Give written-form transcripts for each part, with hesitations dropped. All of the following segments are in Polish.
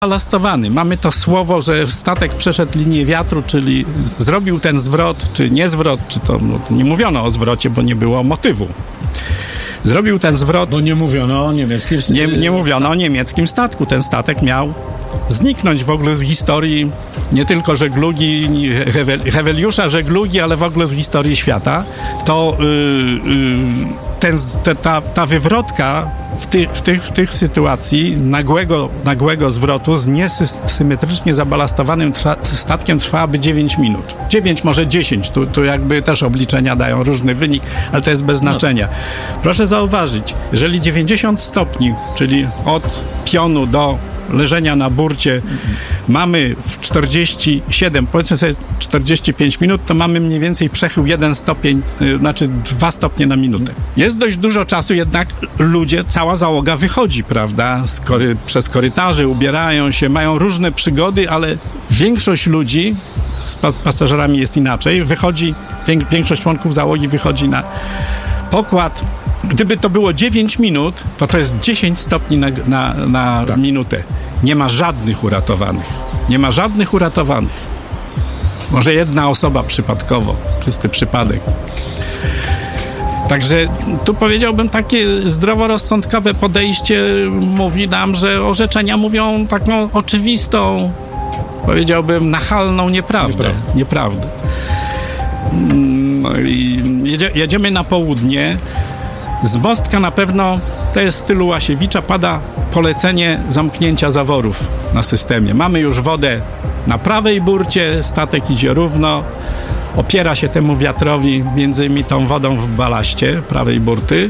Balastowany. Mamy to słowo, że statek przeszedł linię wiatru, czyli zrobił ten zwrot, czy nie zwrot, czy to nie mówiono o zwrocie, bo nie było motywu. Zrobił ten zwrot. Bo nie mówiono o niemieckim statku. Nie mówiono o niemieckim statku. Ten statek miał zniknąć w ogóle z historii nie tylko żeglugi, Heweliusza żeglugi, ale w ogóle z historii świata. To ta wywrotka w tych sytuacji nagłego zwrotu z niesymetrycznie zabalastowanym statkiem trwałaby 9 minut. 9, może 10. Tu jakby też obliczenia dają różny wynik, ale to jest bez znaczenia. Proszę zauważyć, jeżeli 90 stopni, czyli od pionu do leżenia na burcie mamy 47, powiedzmy sobie 45 minut, to mamy mniej więcej przechył 1 stopień, znaczy 2 stopnie na minutę. Jest dość dużo czasu, jednak ludzie, cała załoga wychodzi, prawda, przez korytarze, ubierają się, mają różne przygody, ale większość ludzi, z pasażerami jest inaczej, wychodzi, większość członków załogi wychodzi na pokład. Gdyby to było 9 minut, to jest 10 stopni na minutę. Nie ma żadnych uratowanych. Może jedna osoba przypadkowo, czysty przypadek. Także tu powiedziałbym, takie zdroworozsądkowe podejście mówi nam, że orzeczenia mówią taką oczywistą, powiedziałbym, nachalną nieprawdę. No i jedziemy na południe. Z Mostka na pewno, to jest w stylu Łasiewicza, pada polecenie zamknięcia zaworów na systemie. Mamy już wodę na prawej burcie, statek idzie równo, opiera się temu wiatrowi, między innymi tą wodą w balaście prawej burty.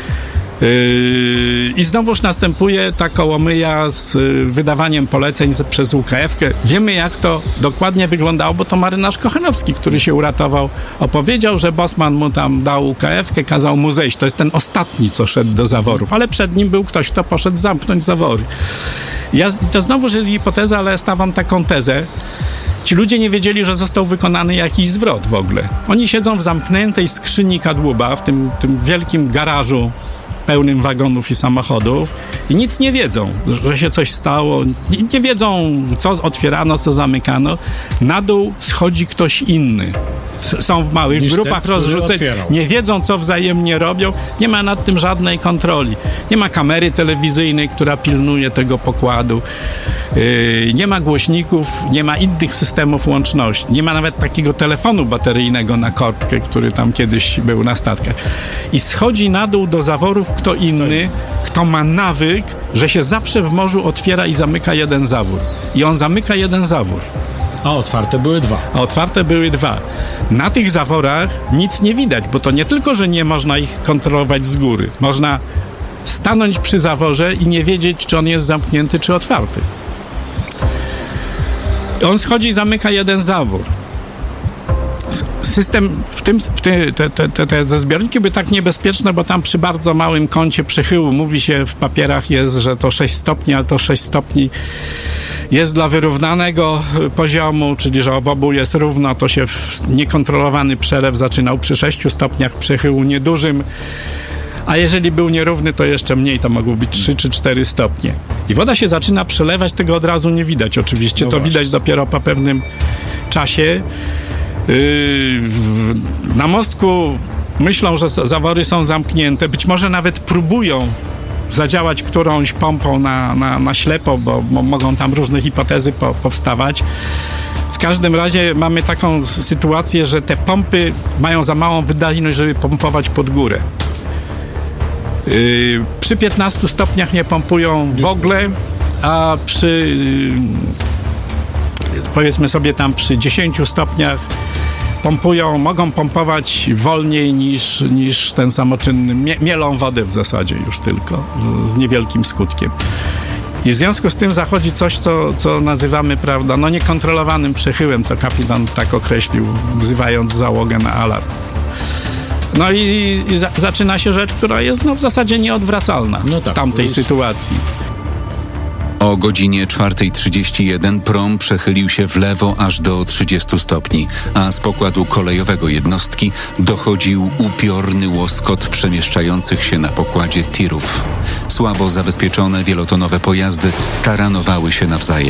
I znowuż następuje ta kołomyja z wydawaniem poleceń przez UKF-kę. Wiemy, jak to dokładnie wyglądało, bo to marynarz Kochanowski, który się uratował, opowiedział, że Bosman mu tam dał UKF-kę, kazał mu zejść. To jest ten ostatni, co szedł do zaworów, ale przed nim był ktoś, kto poszedł zamknąć zawory. To znowuż jest hipoteza, ale stawiam taką tezę. Ci ludzie nie wiedzieli, że został wykonany jakiś zwrot w ogóle. Oni siedzą w zamkniętej skrzyni kadłuba, w tym wielkim garażu pełnym wagonów i samochodów i nic nie wiedzą, że się coś stało. Nie wiedzą, co otwierano, co zamykano. Na dół schodzi ktoś inny. Są w małych grupach rozrzuceni. Nie wiedzą, co wzajemnie robią. Nie ma nad tym żadnej kontroli. Nie ma kamery telewizyjnej, która pilnuje tego pokładu. Nie ma głośników, nie ma innych systemów łączności. Nie ma nawet takiego telefonu bateryjnego na korbkę, który tam kiedyś był na statkach. I schodzi na dół do zaworów kto inny, kto ma nawyk, że się zawsze w morzu otwiera i zamyka jeden zawór. I on zamyka jeden zawór. A otwarte były dwa. Na tych zaworach nic nie widać, bo to nie tylko, że nie można ich kontrolować z góry. Można stanąć przy zaworze i nie wiedzieć, czy on jest zamknięty, czy otwarty. On schodzi i zamyka jeden zawór. System, te zbiorniki były tak niebezpieczne, bo tam przy bardzo małym kącie przychyłu, mówi się w papierach jest, że to 6 stopni, ale to 6 stopni jest dla wyrównanego poziomu, czyli że obu jest równo, to się niekontrolowany przelew zaczynał przy 6 stopniach przychyłu niedużym, a jeżeli był nierówny, to jeszcze mniej, to mogło być 3 czy 4 stopnie. I woda się zaczyna przelewać, tego od razu nie widać oczywiście, to widać dopiero po pewnym czasie. Na Mostku myślą, że zawory są zamknięte, być może nawet próbują zadziałać którąś pompą na ślepo, bo mogą tam różne hipotezy powstawać. W każdym razie mamy taką sytuację, że te pompy mają za małą wydajność, żeby pompować pod górę. Przy 15 stopniach nie pompują w ogóle, a przy powiedzmy sobie tam przy 10 stopniach mogą pompować wolniej niż ten samoczynny. Mielą wodę w zasadzie już tylko, z niewielkim skutkiem. I w związku z tym zachodzi coś, co nazywamy, prawda, niekontrolowanym przechyłem, co kapitan tak określił, wzywając załogę na alarm. No i zaczyna się rzecz, która jest w zasadzie nieodwracalna w tamtej sytuacji. O godzinie 4:31 prom przechylił się w lewo aż do 30 stopni, a z pokładu kolejowego jednostki dochodził upiorny łoskot przemieszczających się na pokładzie tirów. Słabo zabezpieczone wielotonowe pojazdy taranowały się nawzajem.